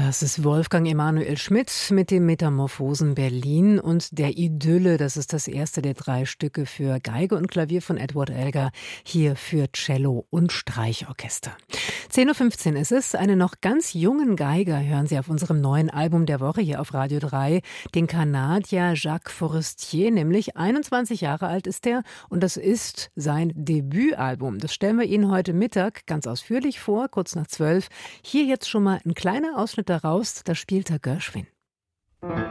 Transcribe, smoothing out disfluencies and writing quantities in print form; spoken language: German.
Das ist Wolfgang Emanuel Schmidt mit dem Metamorphosen Berlin und der Idylle. Das ist das erste der 3 Stücke für Geige und Klavier von Edward Elgar, hier für Cello und Streichorchester. 10:15 Uhr ist es. Einen noch ganz jungen Geiger hören Sie auf unserem neuen Album der Woche hier auf Radio 3, den Kanadier Jacques Forestier, nämlich 21 Jahre alt ist er und das ist sein Debütalbum. Das stellen wir Ihnen heute Mittag ganz ausführlich vor, kurz nach 12. Hier jetzt schon mal ein kleiner Ausschnitt daraus, da spielt er Gershwin.